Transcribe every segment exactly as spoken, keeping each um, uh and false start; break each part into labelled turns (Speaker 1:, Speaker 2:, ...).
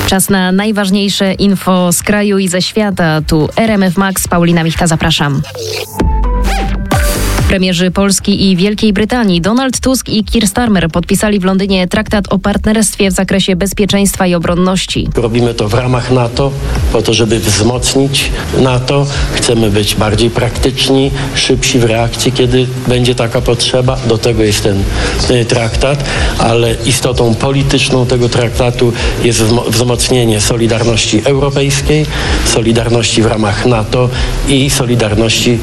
Speaker 1: Czas na najważniejsze info z kraju i ze świata. Tu R M F Max, Paulina Michta, zapraszam. Premierzy Polski i Wielkiej Brytanii Donald Tusk i Keir Starmer podpisali w Londynie traktat o partnerstwie w zakresie bezpieczeństwa i obronności.
Speaker 2: Robimy to w ramach NATO po to, żeby wzmocnić NATO. Chcemy być bardziej praktyczni, szybsi w reakcji, kiedy będzie taka potrzeba. Do tego jest ten y, traktat, ale istotą polityczną tego traktatu jest wzmocnienie solidarności europejskiej, solidarności w ramach NATO i solidarności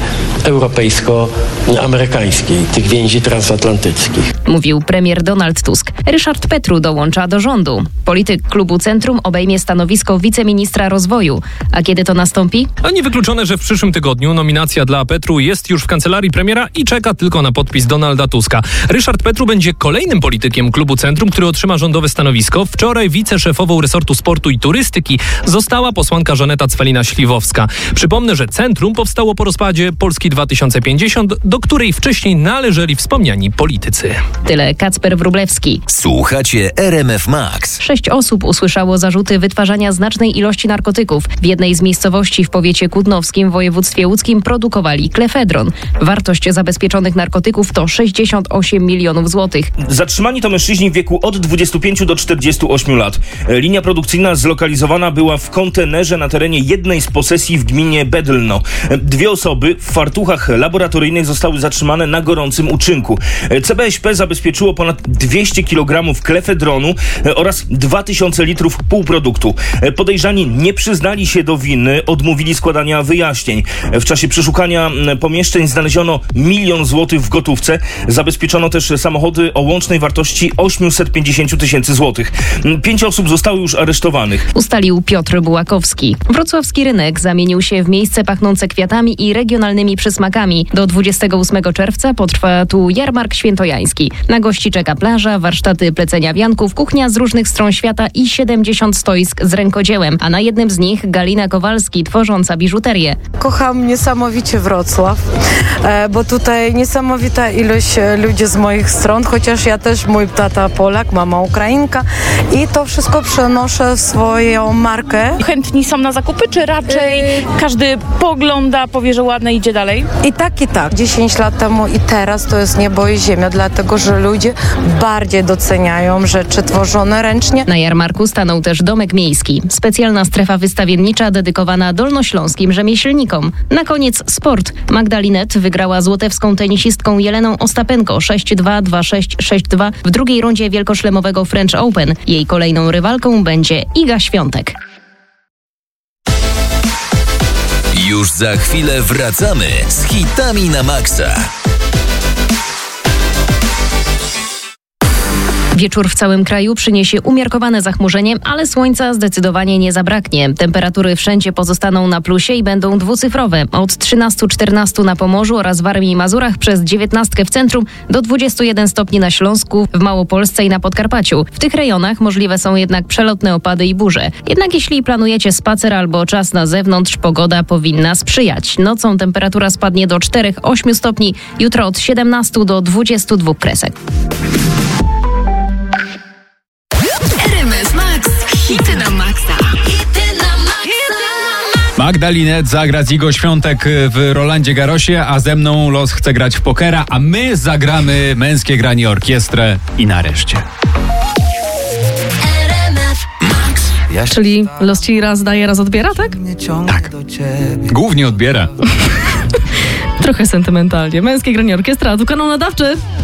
Speaker 2: europejsko-amerykańskiej, tych więzi transatlantyckich.
Speaker 1: Mówił premier Donald Tusk. Ryszard Petru dołącza do rządu. Polityk klubu Centrum obejmie stanowisko wiceministra rozwoju. A kiedy to nastąpi?
Speaker 3: A niewykluczone, że w przyszłym tygodniu nominacja dla Petru jest już w kancelarii premiera i czeka tylko na podpis Donalda Tuska. Ryszard Petru będzie kolejnym politykiem klubu Centrum, który otrzyma rządowe stanowisko. Wczoraj wiceszefową resortu sportu i turystyki została posłanka Żaneta Cwelina-Śliwowska. Przypomnę, że Centrum powstało po rozpadzie Polski dwa tysiące pięćdziesiąt, do której wcześniej należeli wspomniani politycy.
Speaker 1: Tyle Kacper Wróblewski.
Speaker 4: Słuchacie R M F Max.
Speaker 1: Sześć osób usłyszało zarzuty wytwarzania znacznej ilości narkotyków. W jednej z miejscowości w powiecie kutnowskim w województwie łódzkim produkowali klefedron. Wartość zabezpieczonych narkotyków to sześćdziesiąt osiem milionów złotych.
Speaker 5: Zatrzymani to mężczyźni w wieku od dwudziestu pięciu do czterdziestu ośmiu lat. Linia produkcyjna zlokalizowana była w kontenerze na terenie jednej z posesji w gminie Bedlno. Dwie osoby w fartuchach laboratoryjnych zostały zatrzymane na gorącym uczynku. C B S P zabezpieczyło ponad dwieście kilogramów klefedronu oraz dwa tysiące litrów półproduktu. Podejrzani nie przyznali się do winy, odmówili składania wyjaśnień. W czasie przeszukania pomieszczeń znaleziono milion złotych w gotówce. Zabezpieczono też samochody o łącznej wartości osiemset pięćdziesiąt tysięcy złotych. Pięć osób zostało już aresztowanych.
Speaker 1: Ustalił Piotr Bułakowski. Wrocławski rynek zamienił się w miejsce pachnące kwiatami i regionalnymi przysmakami. Do dwudziestego ósmego czerwca potrwa tu jarmark świętojański. Na gości czeka plaża, warsztaty plecenia wianków, kuchnia z różnych stron świata i siedemdziesiąt stoisk z rękodziełem, a na jednym z nich Galina Kowalski, tworząca biżuterię.
Speaker 6: Kocham niesamowicie Wrocław, bo tutaj niesamowita ilość ludzi z moich stron, chociaż ja też, mój tata Polak, mama Ukrainka i to wszystko przenoszę w swoją markę.
Speaker 7: Chętni są na zakupy, czy raczej każdy pogląda, powie, że ładne, idzie dalej?
Speaker 6: I tak, i tak. dziesięć lat temu i teraz to jest niebo i ziemia, dlatego że ludzie bardziej doceniają rzeczy tworzone ręcznie.
Speaker 1: Na jarmarku stanął też domek miejski. Specjalna strefa wystawiennicza dedykowana dolnośląskim rzemieślnikom. Na koniec sport. Magda Linette wygrała z łotewską tenisistką Jeleną Ostapenko sześć dwa, dwa sześć, sześć dwa w drugiej rundzie wielkoszlemowego French Open. Jej kolejną rywalką będzie Iga Świątek.
Speaker 4: Już za chwilę wracamy z hitami na maksa.
Speaker 1: Wieczór w całym kraju przyniesie umiarkowane zachmurzenie, ale słońca zdecydowanie nie zabraknie. Temperatury wszędzie pozostaną na plusie i będą dwucyfrowe. Od trzynastu czternastu na Pomorzu oraz Warmii i Mazurach, przez dziewiętnastkę w centrum do dwudziestu jeden stopni na Śląsku, w Małopolsce i na Podkarpaciu. W tych rejonach możliwe są jednak przelotne opady i burze. Jednak jeśli planujecie spacer albo czas na zewnątrz, pogoda powinna sprzyjać. Nocą temperatura spadnie do czterech ośmiu stopni, jutro od siedemnastu do dwudziestu dwóch kresek.
Speaker 8: Hity na maksa. Hity na maksa.
Speaker 9: Magda Linette zagra z Igą Świątek w Rolandzie Garrosie, a ze mną Los chce grać w pokera, a my zagramy męskie granie orkiestrę i nareszcie.
Speaker 7: Czyli Los ci raz daje, raz odbiera, tak?
Speaker 9: Tak. Głównie odbiera.
Speaker 7: Trochę sentymentalnie. Męskie granie orkiestra, a tu kanał nadawczy.